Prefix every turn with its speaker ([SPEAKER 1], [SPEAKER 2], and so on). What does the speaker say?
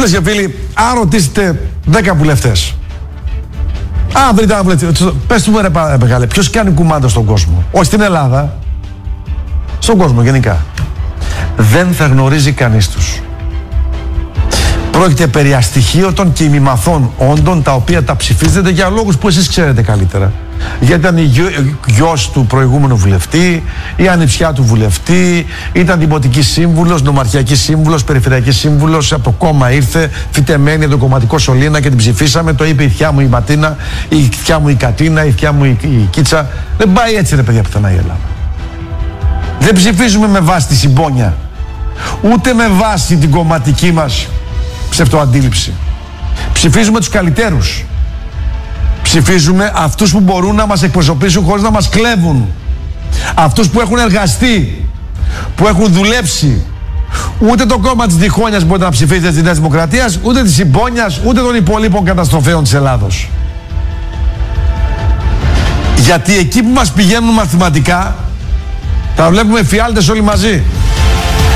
[SPEAKER 1] Φίλες και φίλοι, αν ρωτήσετε 10 βουλευτές, αν δεν ήταν βουλευτές, πες του μου ρε μεγάλε, ποιος κάνει κουμάντα στον κόσμο? Όχι στην Ελλάδα, στον κόσμο γενικά. Δεν θα γνωρίζει κανείς τους. Πρόκειται περί αστοιχείωτων και ημιμαθών όντων, τα οποία τα ψηφίζετε για λόγους που εσείς ξέρετε καλύτερα. Γιατί ήταν γιος του προηγούμενου βουλευτή, η ανιψιά του βουλευτή, ήταν δημοτική σύμβουλος, νομαρχιακή σύμβουλος, περιφερειακή σύμβουλος, από το κόμμα ήρθε, φυτεμένη από το κομματικό σωλήνα και την ψηφίσαμε. Το είπε η θιά μου η Ματίνα, η θιά μου η Κατίνα, η θιά μου η Κίτσα. Δεν πάει έτσι, ρε παιδιά, πουθενά η Ελλάδα. Δεν ψηφίζουμε με βάση τη συμπόνια, ούτε με βάση την κομματική μας ψευτοαντίληψη. Ψηφίζουμε τους καλύτερους. Ψηφίζουμε αυτούς που μπορούν να μας εκπροσωπήσουν χωρίς να μας κλέβουν. Αυτούς που έχουν εργαστεί, που έχουν δουλέψει. Ούτε το κόμμα της διχόνιας μπορείτε να ψηφίσετε της Νέας Δημοκρατίας, ούτε της συμπόνιας, ούτε των υπολείπων καταστροφέων της Ελλάδος. Γιατί εκεί που μας πηγαίνουν μαθηματικά, τα βλέπουμε εφιάλτες όλοι μαζί.